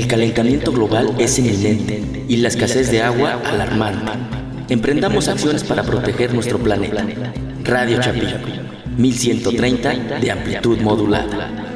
El calentamiento global es inminente y la escasez de agua alarmante. Emprendamos acciones para proteger nuestro planeta. Radio Chapín, 1130 de amplitud modulada.